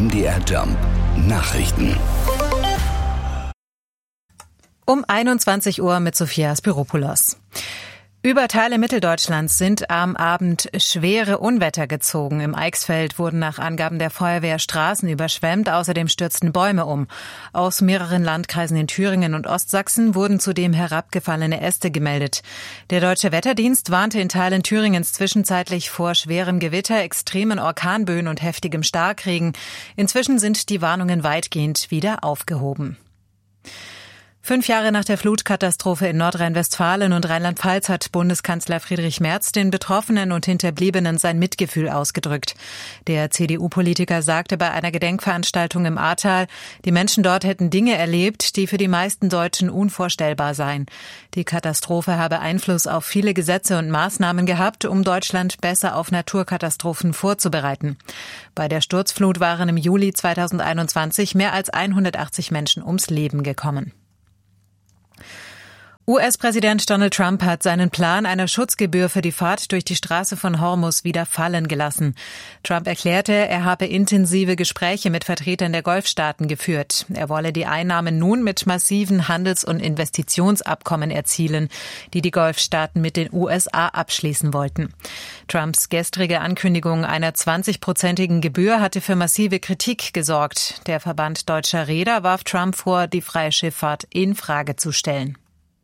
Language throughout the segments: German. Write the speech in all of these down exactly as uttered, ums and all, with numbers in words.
M D R Jump Nachrichten. Um einundzwanzig Uhr mit Sophia Spiropoulos. Über Teile Mitteldeutschlands sind am Abend schwere Unwetter gezogen. Im Eichsfeld wurden nach Angaben der Feuerwehr Straßen überschwemmt, außerdem stürzten Bäume um. Aus mehreren Landkreisen in Thüringen und Ostsachsen wurden zudem herabgefallene Äste gemeldet. Der Deutsche Wetterdienst warnte in Teilen Thüringens zwischenzeitlich vor schwerem Gewitter, extremen Orkanböen und heftigem Starkregen. Inzwischen sind die Warnungen weitgehend wieder aufgehoben. Fünf Jahre nach der Flutkatastrophe in Nordrhein-Westfalen und Rheinland-Pfalz hat Bundeskanzler Friedrich Merz den Betroffenen und Hinterbliebenen sein Mitgefühl ausgedrückt. Der C D U-Politiker sagte bei einer Gedenkveranstaltung im Ahrtal, die Menschen dort hätten Dinge erlebt, die für die meisten Deutschen unvorstellbar seien. Die Katastrophe habe Einfluss auf viele Gesetze und Maßnahmen gehabt, um Deutschland besser auf Naturkatastrophen vorzubereiten. Bei der Sturzflut waren im Juli zweitausendeinundzwanzig mehr als hundertachtzig Menschen ums Leben gekommen. U S-Präsident Donald Trump hat seinen Plan einer Schutzgebühr für die Fahrt durch die Straße von Hormuz wieder fallen gelassen. Trump erklärte, er habe intensive Gespräche mit Vertretern der Golfstaaten geführt. Er wolle die Einnahmen nun mit massiven Handels- und Investitionsabkommen erzielen, die die Golfstaaten mit den U S A abschließen wollten. Trumps gestrige Ankündigung einer zwanzigprozentigen Gebühr hatte für massive Kritik gesorgt. Der Verband Deutscher Reeder warf Trump vor, die freie Schifffahrt in Frage zu stellen.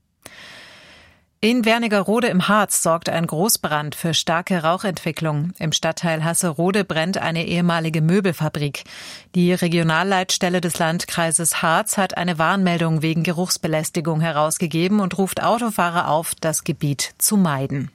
In Wernigerode im Harz sorgt ein Großbrand für starke Rauchentwicklung. Im Stadtteil Hasserode brennt eine ehemalige Möbelfabrik. Die Regionalleitstelle des Landkreises Harz hat eine Warnmeldung wegen Geruchsbelästigung herausgegeben und ruft Autofahrer auf, das Gebiet zu meiden.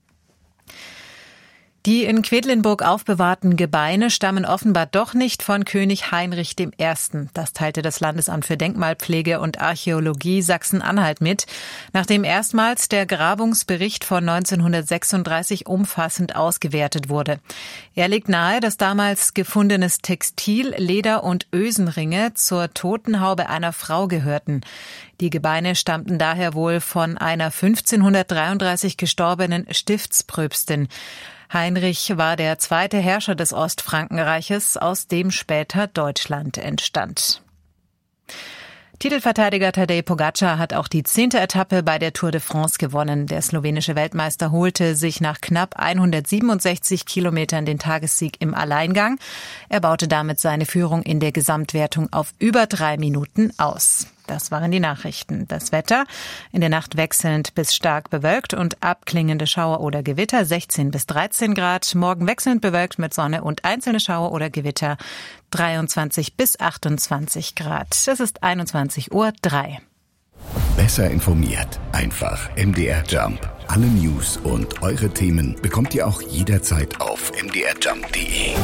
Die in Quedlinburg aufbewahrten Gebeine stammen offenbar doch nicht von König Heinrich der Erste. Das teilte das Landesamt für Denkmalpflege und Archäologie Sachsen-Anhalt mit, nachdem erstmals der Grabungsbericht von neunzehnhundertsechsunddreißig umfassend ausgewertet wurde. Er legt nahe, dass damals gefundenes Textil, Leder und Ösenringe zur Totenhaube einer Frau gehörten. Die Gebeine stammten daher wohl von einer fünfzehnhundertdreiunddreißig gestorbenen Stiftspröpstin. Heinrich war der zweite Herrscher des Ostfrankenreiches, aus dem später Deutschland entstand. Titelverteidiger Tadej Pogačar hat auch die zehnte Etappe bei der Tour de France gewonnen. Der slowenische Weltmeister holte sich nach knapp hundertsiebenundsechzig Kilometern den Tagessieg im Alleingang. Er baute damit seine Führung in der Gesamtwertung auf über drei Minuten aus. Das waren die Nachrichten. Das Wetter: in der Nacht wechselnd bis stark bewölkt und abklingende Schauer oder Gewitter, sechzehn bis dreizehn Grad. Morgen wechselnd bewölkt mit Sonne und einzelne Schauer oder Gewitter, dreiundzwanzig bis achtundzwanzig Grad. Es ist einundzwanzig Uhr drei. Besser informiert. Einfach M D R Jump. Alle News und eure Themen bekommt ihr auch jederzeit auf m d r jump punkt d e.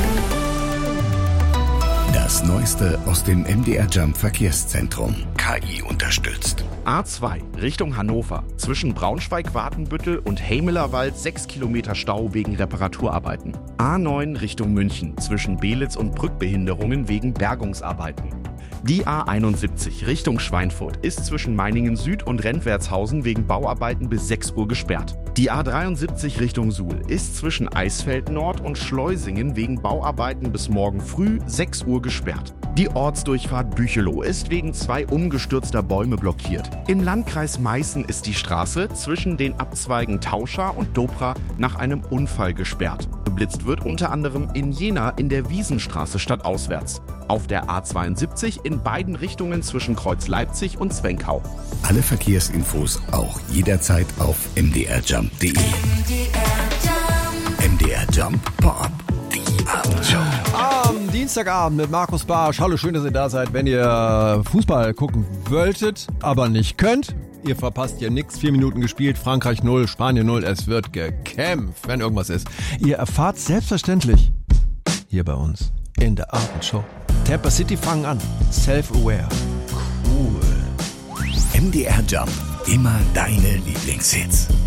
Das Neueste aus dem M D R Jump Verkehrszentrum. K I unterstützt. A zwei Richtung Hannover. Zwischen Braunschweig-Watenbüttel und Heimelerwald sechs Kilometer Stau wegen Reparaturarbeiten. A neun Richtung München. Zwischen Belitz und Brückbehinderungen wegen Bergungsarbeiten. Die A einundsiebzig Richtung Schweinfurt ist zwischen Meiningen Süd und Rentwertshausen wegen Bauarbeiten bis sechs Uhr gesperrt. Die A dreiundsiebzig Richtung Suhl ist zwischen Eisfeld Nord und Schleusingen wegen Bauarbeiten bis morgen früh sechs Uhr gesperrt. Die Ortsdurchfahrt Büchelow ist wegen zwei umgestürzter Bäume blockiert. Im Landkreis Meißen ist die Straße zwischen den Abzweigen Tauscha und Dobra nach einem Unfall gesperrt. Geblitzt wird unter anderem in Jena in der Wiesenstraße stadtauswärts. Auf der A zweiundsiebzig in beiden Richtungen zwischen Kreuz Leipzig und Zwenkau. Alle Verkehrsinfos auch jederzeit auf m d r jump punkt d e. M D R Jump Pop. Die Abendshow. Am Dienstagabend mit Markus Barsch. Hallo, schön, dass ihr da seid. Wenn ihr Fußball gucken wolltet, aber nicht könnt, ihr verpasst hier nichts. Vier Minuten gespielt, Frankreich null, Spanien null. Es wird gekämpft, wenn irgendwas ist. Ihr erfahrt selbstverständlich hier bei uns in der Abendshow. Tampa City fangen an. Self-aware. Cool. M D R Jump. Immer deine Lieblingshits.